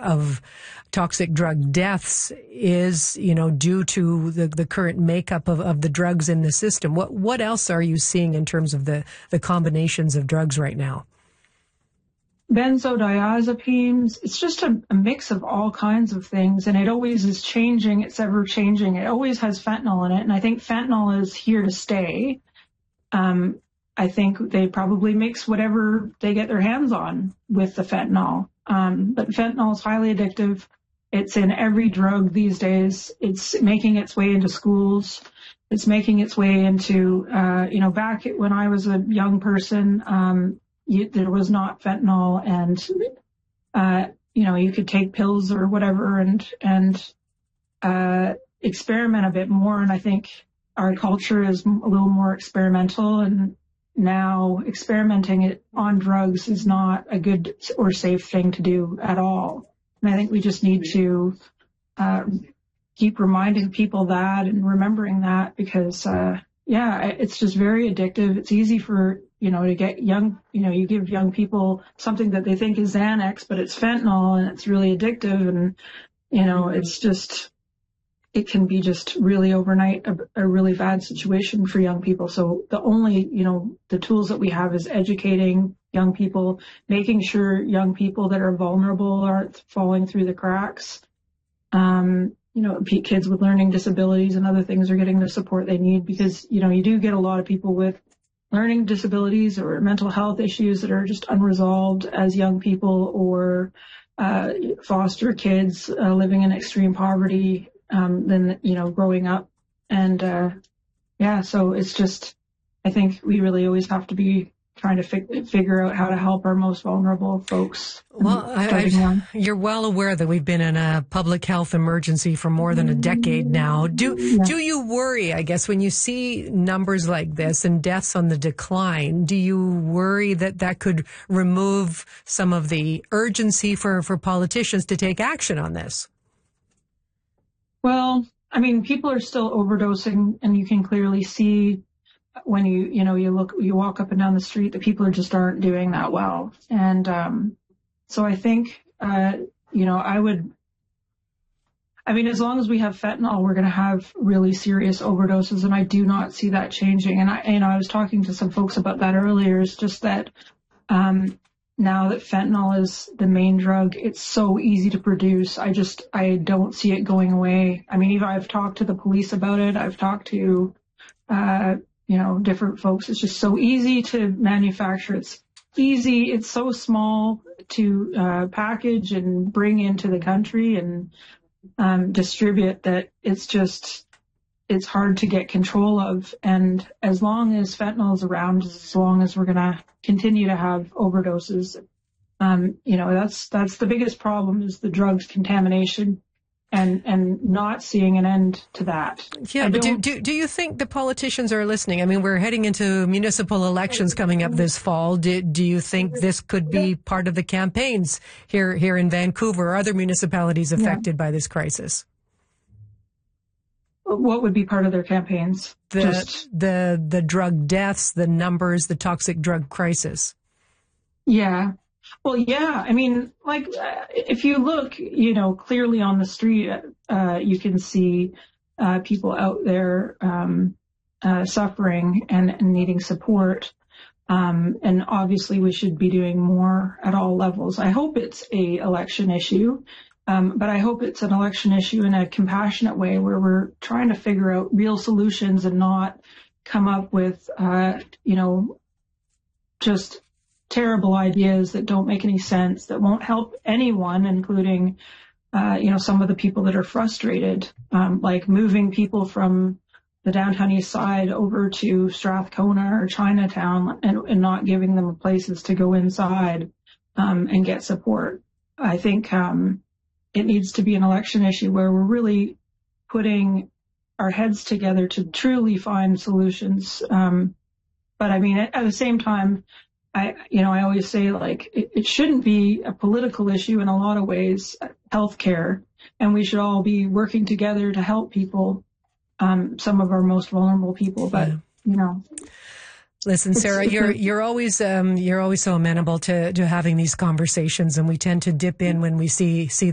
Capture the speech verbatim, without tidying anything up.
of toxic drug deaths is, you know, due to the, the current makeup of, of the drugs in the system. What what else are you seeing in terms of the, the combinations of drugs right now? Benzodiazepines, it's just a, a mix of all kinds of things, and it always is changing. It's ever changing. It always has fentanyl in it, and I think fentanyl is here to stay. Um, I think they probably mix whatever they get their hands on with the fentanyl. Um, but fentanyl is highly addictive. It's in every drug these days. It's making its way into schools. It's making its way into, uh, you know, back when I was a young person, um, You, there was not fentanyl, and uh, you know, you could take pills or whatever and and uh, experiment a bit more. And I think our culture is a little more experimental, and now experimenting it on drugs is not a good or safe thing to do at all. And I think we just need to uh, keep reminding people that and remembering that, because uh, yeah, it's just very addictive. It's easy for you know, to get young, you know, you give young people something that they think is Xanax, but it's fentanyl, and it's really addictive. And, you know, it's just, it can be just really overnight a, a really bad situation for young people. So the only, you know, the tools that we have is educating young people, making sure young people that are vulnerable aren't falling through the cracks. Um, you know, kids with learning disabilities and other things are getting the support they need, because, you know, you do get a lot of people with learning disabilities or mental health issues that are just unresolved as young people, or uh, foster kids uh, living in extreme poverty, um, then, you know, growing up. And, uh, yeah, so it's just, I think we really always have to be trying to fi- figure out how to help our most vulnerable folks. Well, I, I, you're well aware that we've been in a public health emergency for more than a decade now. Do yeah. do you worry, I guess, when you see numbers like this and deaths on the decline, do you worry that that could remove some of the urgency for, for politicians to take action on this? Well, I mean, people are still overdosing, and you can clearly see when you, you know, you look, you walk up and down the street, the people are just aren't doing that well. And, um, so I think, uh, you know, I would, I mean, as long as we have fentanyl, we're going to have really serious overdoses. And I do not see that changing. And I, you know, I was talking to some folks about that earlier. It's just that, um, now that fentanyl is the main drug, it's so easy to produce. I just, I don't see it going away. I mean, even I've talked to the police about it. I've talked to, uh, you know, different folks. It's just so easy to manufacture. It's easy. It's so small to uh, package and bring into the country and um, distribute that it's just, it's hard to get control of. And as long as fentanyl is around, as long as we're going to continue to have overdoses, um, you know, that's, that's the biggest problem, is the drugs contamination. And and not seeing an end to that. Yeah, but do, do do you think the politicians are listening? I mean, we're heading into municipal elections coming up this fall. Do, do you think this could be part of the campaigns here here in Vancouver or other municipalities affected yeah. by this crisis? What would be part of their campaigns? The Just, the the drug deaths, the numbers, the toxic drug crisis. Yeah. Well, yeah, I mean, like, uh, if you look, you know, clearly on the street, uh, you can see uh, people out there um, uh, suffering and, and needing support. Um, and obviously we should be doing more at all levels. I hope it's a election issue, um, but I hope it's an election issue in a compassionate way where we're trying to figure out real solutions and not come up with, uh, you know, just terrible ideas that don't make any sense, that won't help anyone, including, uh, you know, some of the people that are frustrated, um, like moving people from the downtown east side over to Strathcona or Chinatown and, and not giving them places to go inside, um, and get support. I think, um, it needs to be an election issue where we're really putting our heads together to truly find solutions. Um, but I mean, at, at the same time, I, you know, I always say, like, it, it shouldn't be a political issue in a lot of ways, healthcare, and we should all be working together to help people, um, some of our most vulnerable people. But, yeah. you know. Listen, Sarah, you're you're always um, you're always so amenable to to having these conversations, and we tend to dip in when we see see